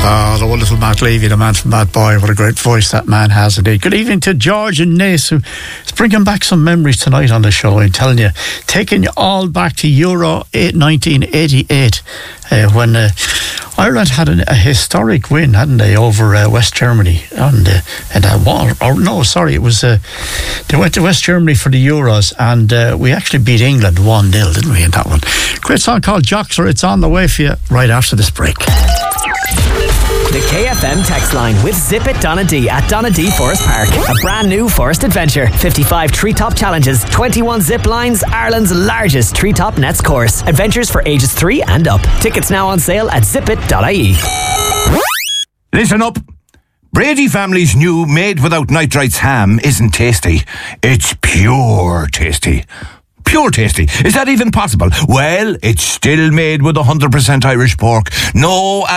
The wonderful Matt Levy, the man from Bad Boy. What a great voice that man has indeed. Good evening to George and Nace, who is bringing back some memories tonight on the show. I'm telling you, taking you all back to Euro 1988, when Ireland had a historic win, hadn't they, over West Germany. And it was they went to West Germany for the Euros, and we actually beat England 1-0, didn't we, in that one? Great song called Joxer. It's on the way for you right after this break. The KFM text line with Zip It Donadee at Donadee Forest Park. A brand new forest adventure. 55 treetop challenges, 21 zip lines, Ireland's largest treetop nets course. Adventures for ages 3 and up. Tickets now on sale at zipit.ie. Listen up. Brady family's new made without nitrites ham isn't tasty. It's pure tasty. Pure tasty. Is that even possible? Well, it's still made with 100% Irish pork. No